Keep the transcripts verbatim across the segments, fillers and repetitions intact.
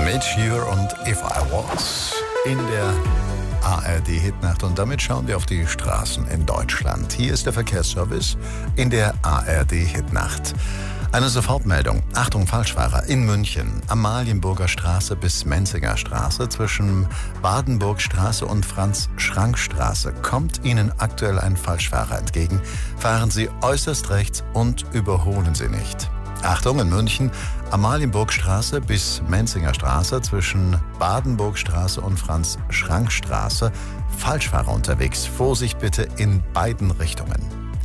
Meteor und If I Was in der A R D-Hitnacht. Und damit schauen wir auf die Straßen in Deutschland. Hier ist der Verkehrsservice in der A R D-Hitnacht. Eine Sofortmeldung. Achtung, Falschfahrer in München. Amalienburger Straße bis Menzinger Straße zwischen Badenburgstraße und Franz-Schrank-Straße kommt Ihnen aktuell ein Falschfahrer entgegen. Fahren Sie äußerst rechts und überholen Sie nicht. Achtung, in München, Amalienburgstraße bis Menzinger Straße zwischen Badenburgstraße und Franz-Schrank-Straße. Falschfahrer unterwegs. Vorsicht bitte in beiden Richtungen.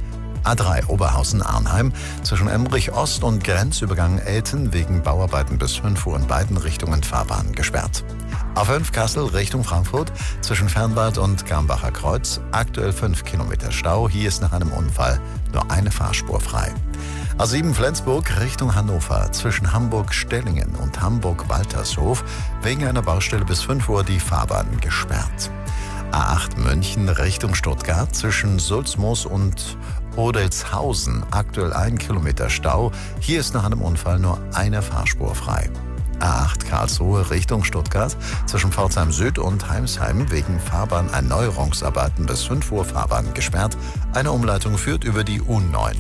A drei Oberhausen-Arnheim zwischen Emmerich Ost und Grenzübergang Elten wegen Bauarbeiten bis fünf Uhr in beiden Richtungen Fahrbahn gesperrt. A fünf Kassel Richtung Frankfurt zwischen Fernwald und Garmbacher Kreuz aktuell fünf Kilometer Stau. Hier ist nach einem Unfall nur eine Fahrspur frei. A sieben Flensburg Richtung Hannover zwischen Hamburg-Stellingen und Hamburg-Waltershof wegen einer Baustelle bis fünf Uhr die Fahrbahn gesperrt. A acht München Richtung Stuttgart zwischen Sulzmoos und Odelshausen aktuell ein Kilometer Stau. Hier ist nach einem Unfall nur eine Fahrspur frei. A acht Karlsruhe Richtung Stuttgart zwischen Pforzheim Süd und Heimsheim wegen Fahrbahnerneuerungsarbeiten bis fünf Uhr Fahrbahn gesperrt. Eine Umleitung führt über die U neun.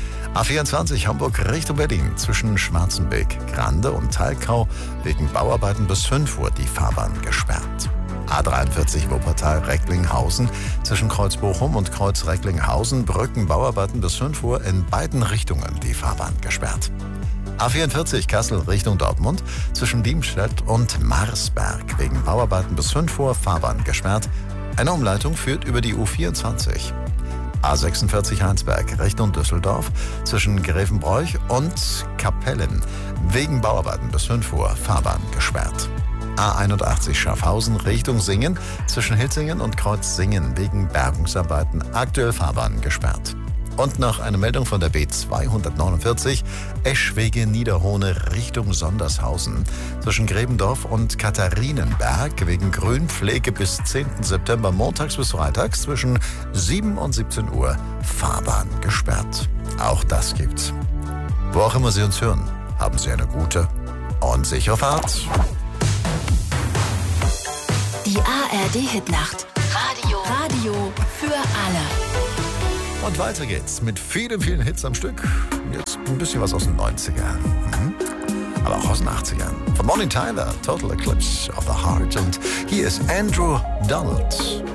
A vierundzwanzig Hamburg Richtung Berlin zwischen Schwarzenbeek, Grande und Talkau wegen Bauarbeiten bis fünf Uhr die Fahrbahn gesperrt. A dreiundvierzig Wuppertal Recklinghausen zwischen Kreuz Bochum und Kreuz Recklinghausen Brückenbauarbeiten bis fünf Uhr in beiden Richtungen die Fahrbahn gesperrt. A vierundvierzig Kassel Richtung Dortmund zwischen Diemstedt und Marsberg wegen Bauarbeiten bis fünf Uhr Fahrbahn gesperrt. Eine Umleitung führt über die U vierundzwanzig. A sechsundvierzig Heinsberg Richtung Düsseldorf zwischen Grevenbroich und Kapellen wegen Bauarbeiten bis fünf Uhr Fahrbahn gesperrt. A einundachtzig Schaffhausen Richtung Singen zwischen Hitzingen und Kreuz Singen wegen Bergungsarbeiten aktuell Fahrbahn gesperrt. Und noch eine Meldung von der B zweihundertneunundvierzig Eschwege Niederhohne Richtung Sondershausen zwischen Grebendorf und Katharinenberg wegen Grünpflege bis zehnten September montags bis freitags zwischen sieben und siebzehn Uhr Fahrbahn gesperrt. Auch das gibt's. Wo auch immer Sie uns hören, haben Sie eine gute und sichere Fahrt. Die A R D-Hitnacht. Radio. Radio für alle. Und weiter geht's mit vielen, vielen Hits am Stück. Jetzt ein bisschen was aus den neunzigern. Mhm. Aber auch aus den achtzigern. Von Bonnie Tyler, Total Eclipse of the Heart. Und hier ist Andrew Donald.